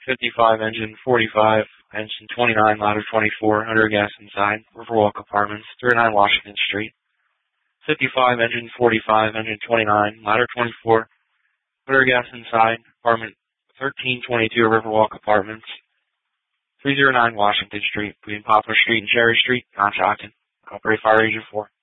55 engine 45, engine 29, ladder 24, under gas inside, Riverwalk Apartments, 39 Washington Street. 55 engine 45, engine 29, ladder 24, under gas inside, apartment 1322 Riverwalk Apartments, 309 Washington Street, between Poplar Street and Cherry Street, Conshohocken. Operate Fire Agent 4.